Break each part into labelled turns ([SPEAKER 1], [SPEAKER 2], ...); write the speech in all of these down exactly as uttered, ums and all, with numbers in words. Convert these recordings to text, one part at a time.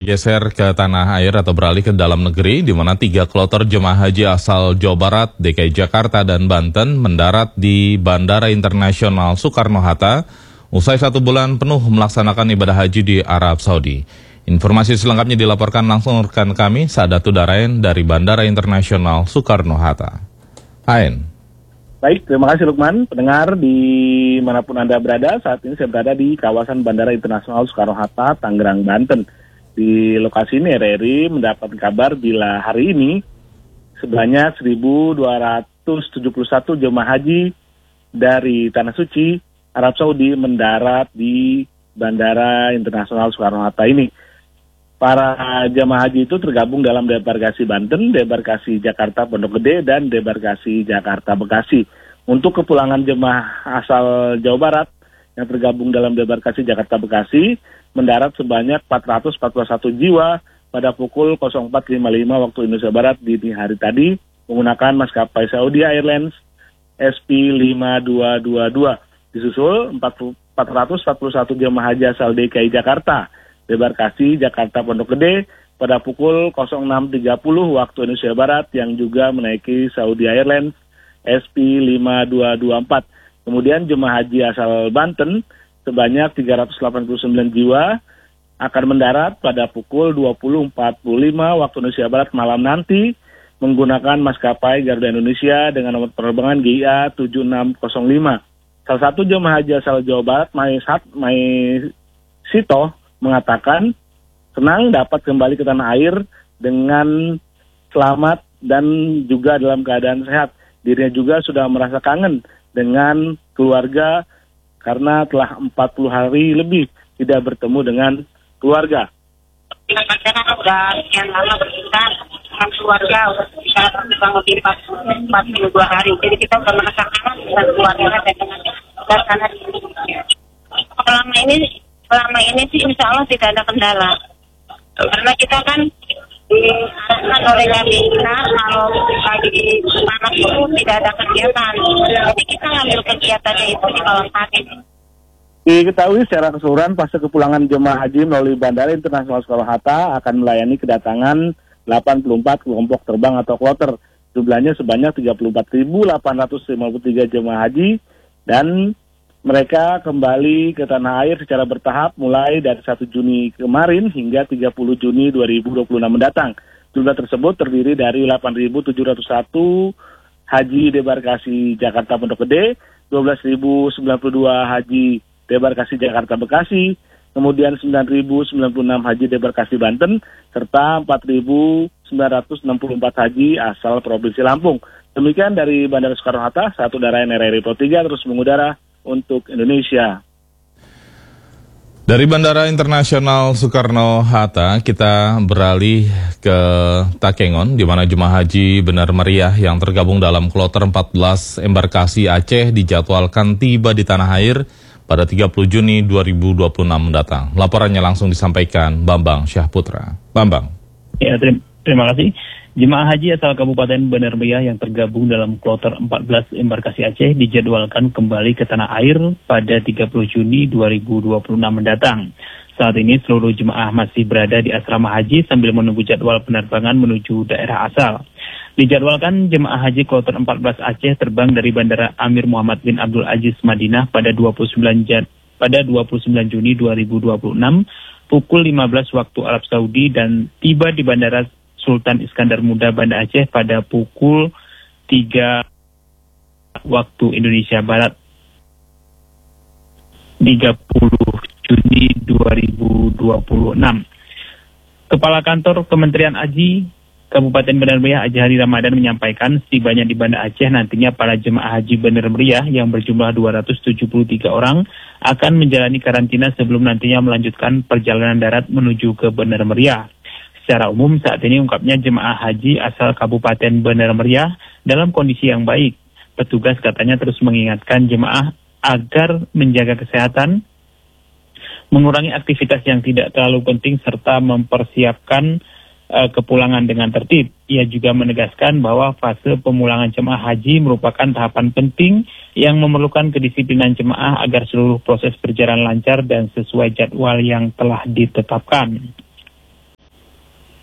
[SPEAKER 1] bergeser ke tanah air atau beralih ke dalam negeri, di mana tiga kloter jemaah haji asal Jawa Barat, D K I Jakarta, dan Banten mendarat di Bandara Internasional Soekarno-Hatta usai satu bulan penuh melaksanakan ibadah haji di Arab Saudi. Informasi selengkapnya dilaporkan langsung rekan kami, Saadatul Darain dari Bandara Internasional Soekarno-Hatta. Ain.
[SPEAKER 2] Baik, terima kasih Lukman. Pendengar di manapun Anda berada, saat ini saya berada di kawasan Bandara Internasional Soekarno-Hatta, Tangerang, Banten. Di lokasi ini R R I mendapat kabar bila hari ini sebanyak seribu dua ratus tujuh puluh satu jemaah haji dari Tanah Suci, Arab Saudi mendarat di Bandara Internasional Soekarno-Hatta ini. Para jemaah haji itu tergabung dalam debarkasi Banten, debarkasi Jakarta Pondok Gede, dan debarkasi Jakarta Bekasi. Untuk kepulangan jemaah asal Jawa Barat yang tergabung dalam debarkasi Jakarta Bekasi mendarat sebanyak empat ratus empat puluh satu jiwa pada pukul nol empat lima puluh lima waktu Indonesia Barat dini hari tadi menggunakan maskapai Saudi Airlines S P lima dua dua dua. Disusul empat ratus empat puluh satu jemaah haji asal D K I Jakarta, debarkasi Jakarta Pondok Gede pada pukul nol enam tiga puluh waktu Indonesia Barat yang juga menaiki Saudi Airlines S P lima dua dua empat. Kemudian jemaah haji asal Banten sebanyak tiga ratus delapan puluh sembilan jiwa akan mendarat pada pukul dua puluh empat puluh lima waktu Indonesia Barat malam nanti menggunakan maskapai Garuda Indonesia dengan nomor penerbangan G I A tujuh enam nol lima. Salah satu jemaah haji asal Jawa Barat, Mai Sat, Mai Sito, mengatakan senang dapat kembali ke tanah air dengan selamat dan juga dalam keadaan sehat. Dirinya juga sudah merasa kangen dengan keluarga karena telah empat puluh hari lebih tidak bertemu dengan keluarga.
[SPEAKER 3] Kita kan udah sekian lama berpisah dengan keluarga, udah bisa kurang lebih empat puluh dua hari. Jadi kita udah merasa kangen dengan keluarga dan dengan karena di Indonesia. Selama ini Selama ini sih insya Allah tidak ada kendala. Karena kita kan diarahkan oleh Kabinda kalau lagi panas itu tidak ada kegiatan. Jadi kita ngambil kegiatannya itu di kawasan ini.
[SPEAKER 2] Diketahui secara keseluruhan fase kepulangan jemaah haji melalui Bandara Internasional Soekarno-Hatta akan melayani kedatangan delapan puluh empat kelompok terbang atau kloter. Jumlahnya sebanyak tiga puluh empat ribu delapan ratus lima puluh tiga jemaah haji dan mereka kembali ke tanah air secara bertahap mulai dari satu Juni kemarin hingga tiga puluh Juni dua ribu dua puluh enam mendatang. Jumlah tersebut terdiri dari delapan ribu tujuh ratus satu haji debarkasi Jakarta Pondok Gede, dua belas ribu sembilan puluh dua haji debarkasi Jakarta Bekasi, kemudian sembilan ribu sembilan puluh enam haji debarkasi Banten, serta empat ribu sembilan ratus enam puluh empat haji asal Provinsi Lampung. Demikian dari Bandara Soekarno-Hatta, satu Darain R R I Pro tiga terus mengudara untuk Indonesia.
[SPEAKER 1] Dari Bandara Internasional Soekarno-Hatta kita beralih ke Takengon, di mana jemaah haji benar meriah yang tergabung dalam kloter empat belas embarkasi Aceh dijadwalkan tiba di tanah air pada tiga puluh Juni dua ribu dua puluh enam mendatang. Laporannya langsung disampaikan Bambang Syahputra. Bambang.
[SPEAKER 4] Ya, terima, terima kasih. Jemaah haji asal Kabupaten Bandar Meriah yang tergabung dalam kloter empat belas embarkasi Aceh dijadwalkan kembali ke tanah air pada tiga puluh Juni dua ribu dua puluh enam mendatang. Saat ini seluruh jemaah masih berada di asrama haji sambil menunggu jadwal penerbangan menuju daerah asal. Dijadwalkan jemaah haji kloter empat belas Aceh terbang dari Bandara Amir Muhammad bin Abdul Aziz Madinah pada dua puluh sembilan Jan, pada dua puluh sembilan Juni dua ribu dua puluh enam pukul lima belas waktu Arab Saudi dan tiba di Bandara Sultan Iskandar Muda Banda Aceh pada pukul tiga waktu Indonesia Barat tiga puluh Juni dua ribu dua puluh enam. Kepala Kantor Kementerian Haji Kabupaten Bandar Meriah Haji Hari Ramadan menyampaikan setibanya di Banda Aceh nantinya para jemaah haji Bandar Meriah yang berjumlah dua ratus tujuh puluh tiga orang akan menjalani karantina sebelum nantinya melanjutkan perjalanan darat menuju ke Bandar Meriah. Secara umum saat ini ungkapnya jemaah haji asal Kabupaten Bandar Meriah dalam kondisi yang baik. Petugas katanya terus mengingatkan jemaah agar menjaga kesehatan, mengurangi aktivitas yang tidak terlalu penting serta mempersiapkan uh, kepulangan dengan tertib. Ia juga menegaskan bahwa fase pemulangan jemaah haji merupakan tahapan penting yang memerlukan kedisiplinan jemaah agar seluruh proses berjalan lancar dan sesuai jadwal yang telah ditetapkan.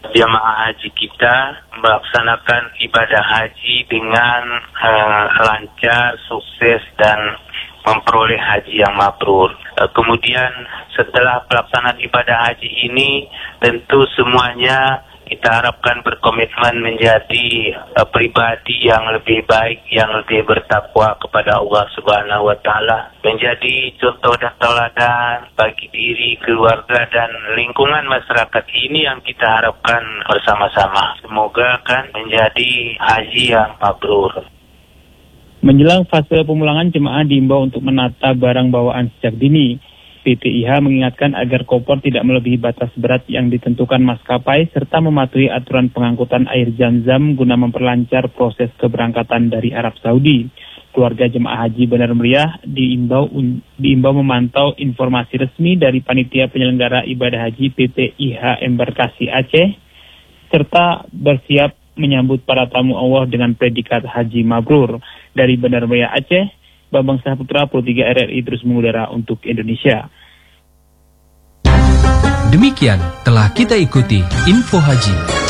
[SPEAKER 5] jamaah haji kita melaksanakan ibadah haji dengan uh, lancar, sukses, dan memperoleh haji yang mabrur. Uh, kemudian setelah pelaksanaan ibadah haji ini, tentu semuanya kita harapkan berkomitmen menjadi uh, pribadi yang lebih baik, yang lebih bertakwa kepada Allah Subhanahu wa Ta'ala, menjadi contoh dan teladan bagi diri, keluarga, dan lingkungan masyarakat ini yang kita harapkan bersama-sama. Semoga akan menjadi haji yang mabrur.
[SPEAKER 4] Menjelang fase pemulangan, jemaah diimbau untuk menata barang bawaan sejak dini. P T I H mengingatkan agar koper tidak melebihi batas berat yang ditentukan maskapai serta mematuhi aturan pengangkutan air Zam-Zam guna memperlancar proses keberangkatan dari Arab Saudi. Keluarga jemaah haji Bandar Meriah diimbau un, diimbau memantau informasi resmi dari panitia penyelenggara ibadah haji P T I H Embarkasi Aceh serta bersiap menyambut para tamu Allah dengan predikat haji mabrur. Dari Bandar Meriah Aceh, Bambang Saputra, Pro tiga R R I terus mengudara untuk Indonesia.
[SPEAKER 6] Demikian telah kita ikuti Info Haji.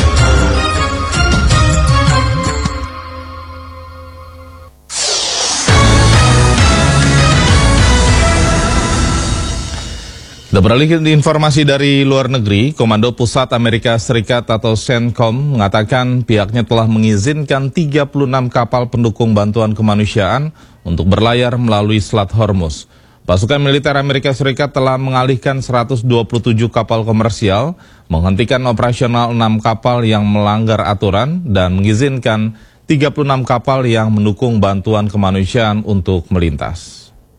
[SPEAKER 1] Kita beralih ke informasi dari luar negeri. Komando Pusat Amerika Serikat atau CENTCOM mengatakan pihaknya telah mengizinkan tiga puluh enam kapal pendukung bantuan kemanusiaan untuk berlayar melalui Selat Hormuz. Pasukan militer Amerika Serikat telah mengalihkan seratus dua puluh tujuh kapal komersial, menghentikan operasional enam kapal yang melanggar aturan, dan mengizinkan tiga puluh enam kapal yang mendukung bantuan kemanusiaan untuk melintas.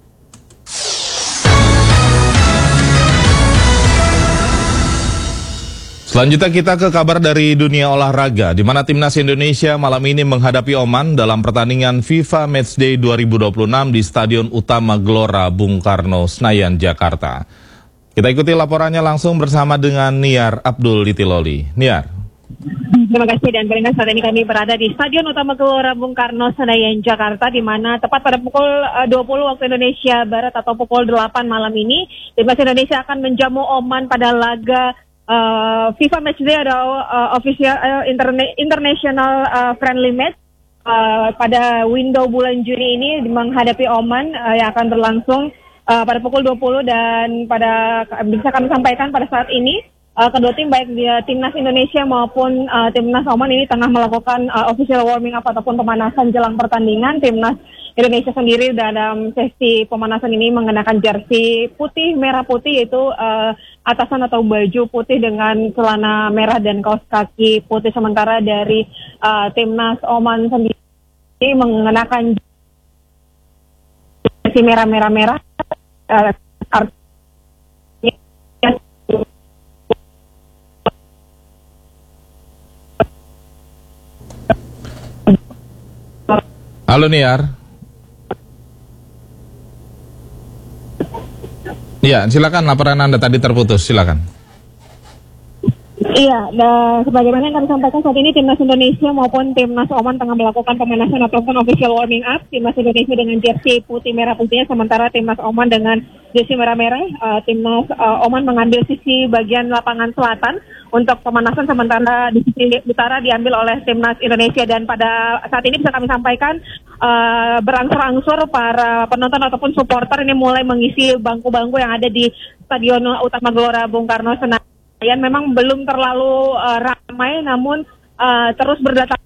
[SPEAKER 1] Selanjutnya kita ke kabar dari dunia olahraga, di mana timnas Indonesia malam ini menghadapi Oman dalam pertandingan FIFA Matchday dua ribu dua puluh enam di Stadion Utama Gelora Bung Karno, Senayan, Jakarta. Kita ikuti laporannya langsung bersama dengan Niar Abdul Litiloli. Niar.
[SPEAKER 7] Terima kasih, dan Belinda, saat ini kami berada di Stadion Utama Gelora Bung Karno, Senayan, Jakarta, di mana tepat pada pukul dua puluh waktu Indonesia Barat atau pukul delapan malam ini, timnas Indonesia akan menjamu Oman pada laga Uh, FIFA Matchday atau uh, official uh, interne- international uh, friendly match uh, pada window bulan Juni ini menghadapi Oman uh, yang akan berlangsung uh, pada pukul dua puluh, dan pada bisa kami sampaikan pada saat ini uh, kedua tim baik di timnas Indonesia maupun uh, timnas Oman ini tengah melakukan uh, official warming up ataupun pemanasan jelang pertandingan. Timnas Indonesia sendiri dalam sesi pemanasan ini mengenakan jersey putih merah putih, yaitu uh, atasan atau baju putih dengan celana merah dan kaos kaki putih, sementara dari uh, timnas Oman sendiri mengenakan jersey merah-merah-merah. Uh,
[SPEAKER 1] Halo Niar. Iya, silakan, laporan Anda tadi terputus, silakan.
[SPEAKER 7] Iya, nah, sebagaimana yang kami sampaikan saat ini timnas Indonesia maupun timnas Oman tengah melakukan pemanasan ataupun official warming up. Timnas Indonesia dengan jersey putih merah putihnya, sementara timnas Oman dengan jersey merah-merah. Uh, timnas uh, Oman mengambil sisi bagian lapangan selatan untuk pemanasan, sementara di sisi utara diambil oleh timnas Indonesia. Dan pada saat ini bisa kami sampaikan uh, berangsur-angsur para penonton ataupun supporter ini mulai mengisi bangku-bangku yang ada di Stadion Utama Gelora Bung Karno, Senayan. Memang belum terlalu uh, ramai, namun uh, terus berdatangan.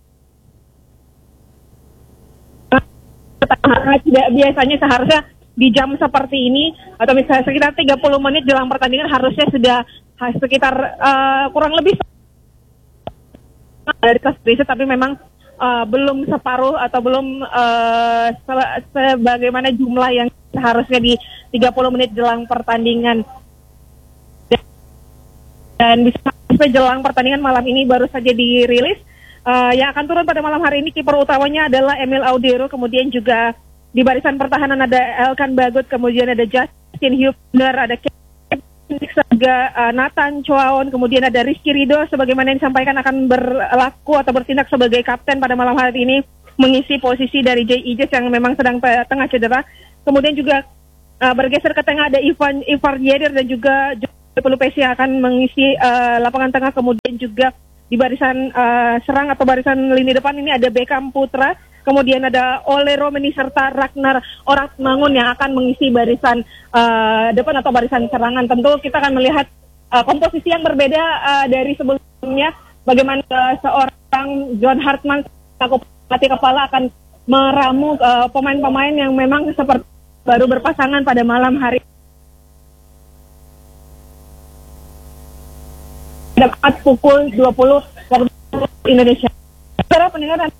[SPEAKER 7] Tidak biasanya seharusnya di jam seperti ini atau misalnya sekitar tiga puluh menit jelang pertandingan harusnya sudah sekitar uh, kurang lebih dari kelas riset, tapi memang uh, belum separuh atau belum uh, se- sebagaimana jumlah yang seharusnya di tiga puluh menit jelang pertandingan. Dan bisa jelang pertandingan malam ini baru saja dirilis. Uh, yang akan turun pada malam hari ini kiper utamanya adalah Emil Audero, kemudian juga di barisan pertahanan ada Elkan Bagot, kemudian ada Justin Hubner, ada juga uh, Nathan Choaon, kemudian ada Rizky Ridho sebagaimana yang disampaikan akan berlaku atau bertindak sebagai kapten pada malam hari ini, mengisi posisi dari Jay Ijes yang memang sedang tengah cedera. Kemudian juga uh, bergeser ke tengah ada Ivan Ivar Yeder dan juga Pelupesi yang akan mengisi uh, lapangan tengah, kemudian juga di barisan uh, serang atau barisan lini depan ini ada Beckham Putra, kemudian ada Ole Romeni serta Ragnar Oratmangun yang akan mengisi barisan uh, depan atau barisan serangan. Tentu kita akan melihat uh, komposisi yang berbeda uh, dari sebelumnya. Bagaimana uh, seorang John Hartman selaku pelatih kepala akan meramu uh, pemain-pemain yang memang seperti baru berpasangan pada malam hari. Dapat pukul dua puluh waktu Indonesia. Para pendengar